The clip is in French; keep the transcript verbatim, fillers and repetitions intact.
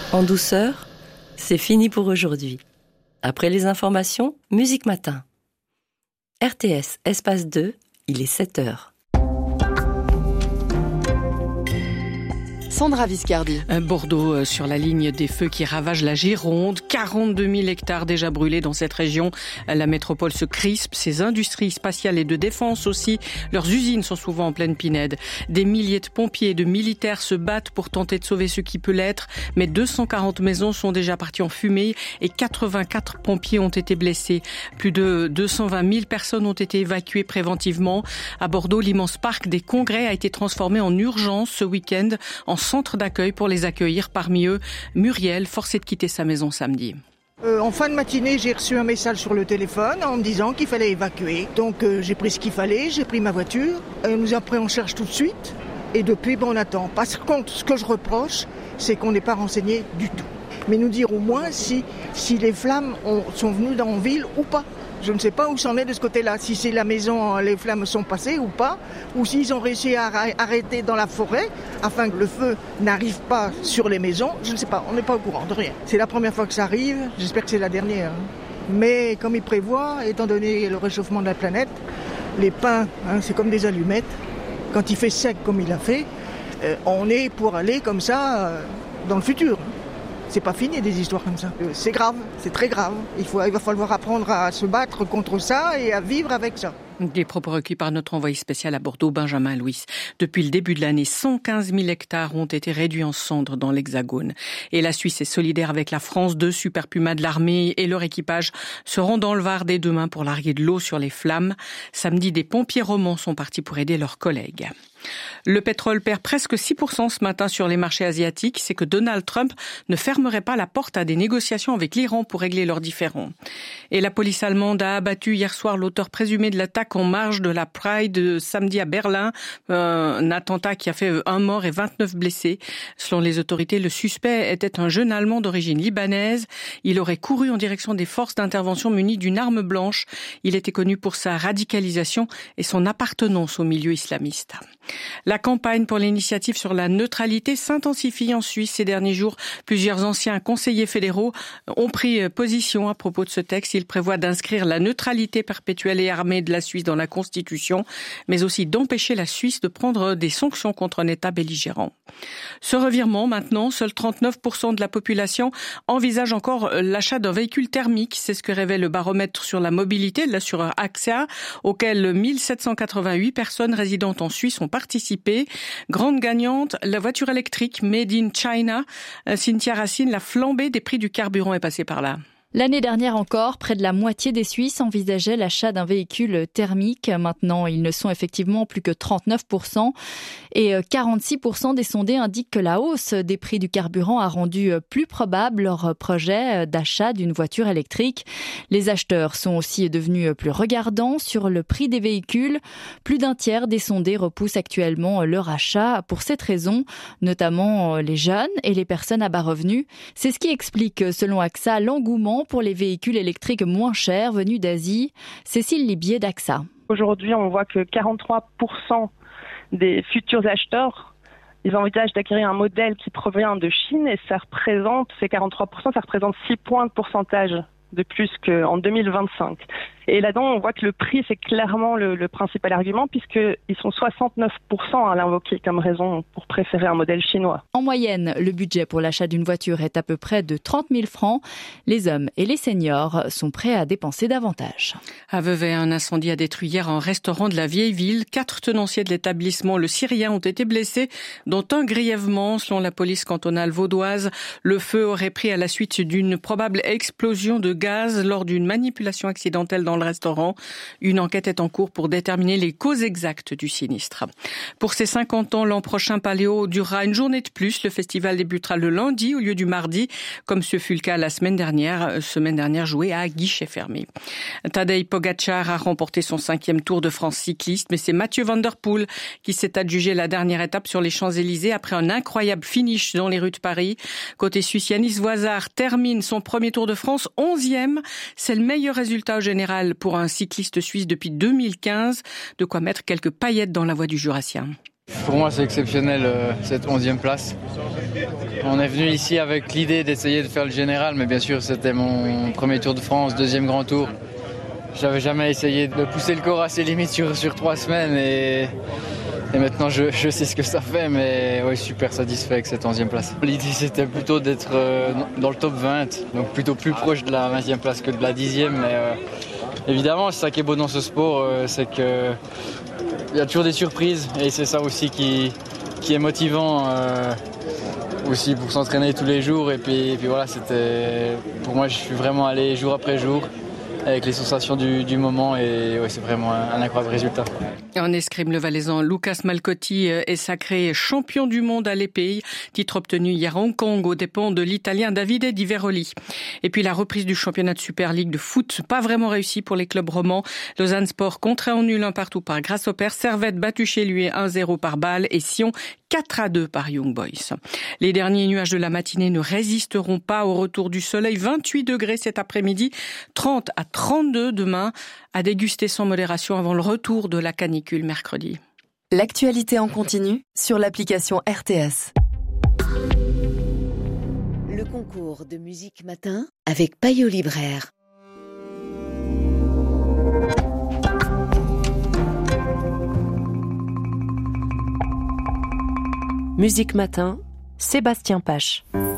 En douceur, c'est fini pour aujourd'hui. Après les informations, Musique Matin. R T S, espace deux, il est sept heures. Sandra Viscardi. Bordeaux euh, sur la ligne des feux qui ravagent la Gironde. quarante-deux mille hectares déjà brûlés dans cette région. La métropole se crispe. Ses industries spatiales et de défense aussi. Leurs usines sont souvent en pleine pinède. Des milliers de pompiers et de militaires se battent pour tenter de sauver ce qui peut l'être. Mais deux cent quarante maisons sont déjà parties en fumée et quatre-vingt-quatre pompiers ont été blessés. Plus de deux cent vingt mille personnes ont été évacuées préventivement. À Bordeaux, l'immense parc des Congrès a été transformé en urgence ce week-end en centre d'accueil pour les accueillir. Parmi eux, Muriel, forcée de quitter sa maison samedi. Euh, en fin de matinée, j'ai reçu un message sur le téléphone en me disant qu'il fallait évacuer. Donc euh, j'ai pris ce qu'il fallait, j'ai pris ma voiture. Elle nous a pris en charge tout de suite. Et depuis, bon, on attend. Par contre, ce que je reproche, c'est qu'on n'est pas renseigné du tout. Mais nous dire au moins si, si les flammes ont, sont venues dans la ville ou pas. Je ne sais pas où c'en est de ce côté-là, si c'est la maison, les flammes sont passées ou pas, ou s'ils ont réussi à arrêter dans la forêt afin que le feu n'arrive pas sur les maisons. Je ne sais pas, on n'est pas au courant de rien. C'est la première fois que ça arrive, j'espère que c'est la dernière. Mais comme il prévoit, étant donné le réchauffement de la planète, les pins, hein, c'est comme des allumettes. Quand il fait sec comme il a fait, euh, on est pour aller comme ça euh, dans le futur. C'est pas fini des histoires comme ça. C'est grave, c'est très grave. Il, faut, il va falloir apprendre à se battre contre ça et à vivre avec ça. Des propos recueillis par notre envoyé spécial à Bordeaux, Benjamin Louis. Depuis le début de l'année, cent quinze mille hectares ont été réduits en cendres dans l'Hexagone. Et la Suisse est solidaire avec la France. Deux Super Pumas de l'armée et leur équipage seront dans le Var dès demain pour larguer de l'eau sur les flammes. Samedi, des pompiers romans sont partis pour aider leurs collègues. Le pétrole perd presque six pour cent ce matin sur les marchés asiatiques. C'est que Donald Trump ne fermerait pas la porte à des négociations avec l'Iran pour régler leurs différends. Et la police allemande a abattu hier soir l'auteur présumé de l'attaque en marge de la Pride samedi à Berlin. Un attentat qui a fait un mort et vingt-neuf blessés. Selon les autorités, le suspect était un jeune Allemand d'origine libanaise. Il aurait couru en direction des forces d'intervention munies d'une arme blanche. Il était connu pour sa radicalisation et son appartenance au milieu islamiste. La campagne pour l'initiative sur la neutralité s'intensifie en Suisse ces derniers jours. Plusieurs anciens conseillers fédéraux ont pris position à propos de ce texte. Il prévoit d'inscrire la neutralité perpétuelle et armée de la Suisse dans la Constitution, mais aussi d'empêcher la Suisse de prendre des sanctions contre un État belligérant. Ce revirement, maintenant, seuls trente-neuf pour cent de la population envisage encore l'achat d'un véhicule thermique. C'est ce que révèle le baromètre sur la mobilité de l'assureur A X A, auquel mille sept cent quatre-vingt-huit personnes résidentes en Suisse ont participé. Grande gagnante, la voiture électrique Made in China. Cynthia Racine, la flambée des prix du carburant est passée par là. L'année dernière encore, près de la moitié des Suisses envisageaient l'achat d'un véhicule thermique. Maintenant, ils ne sont effectivement plus que trente-neuf pour cent. Et quarante-six pour cent des sondés indiquent que la hausse des prix du carburant a rendu plus probable leur projet d'achat d'une voiture électrique. Les acheteurs sont aussi devenus plus regardants sur le prix des véhicules. Plus d'un tiers des sondés repoussent actuellement leur achat pour cette raison, notamment les jeunes et les personnes à bas revenus. C'est ce qui explique, selon A X A, l'engouement pour les véhicules électriques moins chers venus d'Asie. Cécile Libier d'A X A. Aujourd'hui, on voit que quarante-trois pour cent des futurs acheteurs, ils envisagent d'acquérir un modèle qui provient de Chine et ça représente, ces quarante-trois pour cent, ça représente six points de pourcentage de plus qu'en deux mille vingt-cinq. Et là-dedans, on voit que le prix, c'est clairement le, le principal argument, puisqu'ils sont soixante-neuf pour cent à l'invoquer comme raison pour préférer un modèle chinois. En moyenne, le budget pour l'achat d'une voiture est à peu près de trente mille francs. Les hommes et les seniors sont prêts à dépenser davantage. À Vevey, un incendie a détruit hier un restaurant de la vieille ville. Quatre tenanciers de l'établissement, le Syrien, ont été blessés, dont un grièvement. Selon la police cantonale vaudoise, le feu aurait pris à la suite d'une probable explosion de gaz lors d'une manipulation accidentelle dans le restaurant. Une enquête est en cours pour déterminer les causes exactes du sinistre. Pour ses cinquante ans, l'an prochain, Paléo durera une journée de plus. Le festival débutera le lundi au lieu du mardi, comme ce fut le cas la semaine dernière, semaine dernière jouée à guichet fermé. Tadej Pogačar a remporté son cinquième Tour de France cycliste, mais c'est Mathieu Van Der Poel qui s'est adjugé la dernière étape sur les Champs-Élysées après un incroyable finish dans les rues de Paris. Côté suisse, Yanis Voisard termine son premier Tour de France onzième. C'est le meilleur résultat au général pour un cycliste suisse depuis deux mille quinze, de quoi mettre quelques paillettes dans la voie du Jurassien. Pour moi, c'est exceptionnel, euh, cette onzième place. On est venu ici avec l'idée d'essayer de faire le général, mais bien sûr, c'était mon premier Tour de France, deuxième grand tour. J'avais jamais essayé de pousser le corps à ses limites sur, sur trois semaines et, et maintenant je, je sais ce que ça fait, mais ouais, super satisfait avec cette onzième place. L'idée, c'était plutôt d'être euh, dans le top vingt, donc plutôt plus proche de la vingtième place que de la dixième, mais euh, évidemment, c'est ça qui est beau dans ce sport, euh, c'est que il y a toujours des surprises et c'est ça aussi qui, qui est motivant euh, aussi pour s'entraîner tous les jours. Et puis, et puis voilà, c'était, pour moi, je suis vraiment allé jour après jour avec les sensations du, du moment et ouais, c'est vraiment un, un incroyable résultat. En escrime, le Valaisan Lucas Malcotti est sacré champion du monde à l'épée, titre obtenu hier à Hong Kong aux dépens de l'Italien Davide Di Veroli. Et puis la reprise du championnat de Super League de foot, pas vraiment réussie pour les clubs romans. Lausanne Sport contraint en nul un partout par Grasshopper, Servette battu chez lui un zéro par Bâle et Sion quatre à deux par Young Boys. Les derniers nuages de la matinée ne résisteront pas au retour du soleil. vingt-huit degrés cet après-midi, trente à trente-deux demain, à déguster sans modération avant le retour de la canicule mercredi. L'actualité en continu sur l'application R T S. Le concours de Musique Matin avec Payot Libraire. Musique Matin, Sébastien Pache.